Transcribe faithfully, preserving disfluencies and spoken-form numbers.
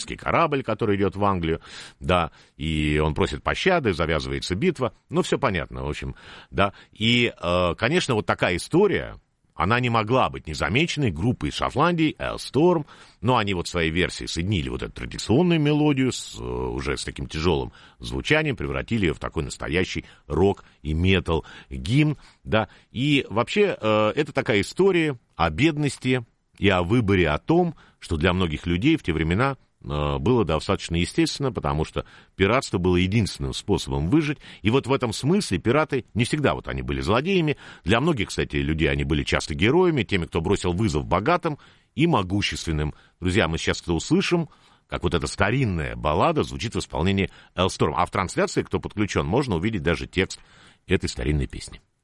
пиратский корабль, который идет в Англию, да, и он просит пощады, завязывается битва, ну, все понятно, в общем, да, и, э, конечно, вот такая история, она не могла быть незамеченной группой из Шотландии, Элсторм, но они вот в своей версии соединили вот эту традиционную мелодию с, уже с таким тяжелым звучанием, превратили ее в такой настоящий рок и метал гимн, да, и вообще э, это такая история о бедности и о выборе, о том, что для многих людей в те времена было достаточно естественно, потому что пиратство было единственным способом выжить. И вот в этом смысле пираты не всегда вот они были злодеями. Для многих, кстати, людей они были часто героями, теми, кто бросил вызов богатым и могущественным. Друзья, мы сейчас это услышим, как вот эта старинная баллада звучит в исполнении Элсторм. А в трансляции, кто подключен, можно увидеть даже текст этой старинной песни.